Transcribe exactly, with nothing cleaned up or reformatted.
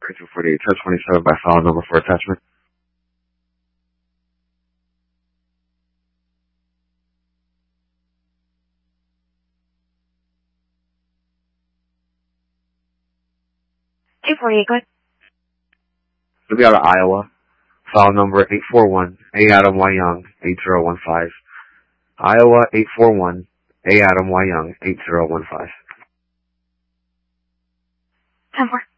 two forty-eight, ten twenty-seven by file number for attachment. two forty-eight, go ahead. It'll be out of Iowa. File number eight four one, A Adam Y Young, eight zero one five. Iowa eight four one, A Adam Y Young, eight zero one five. ten four.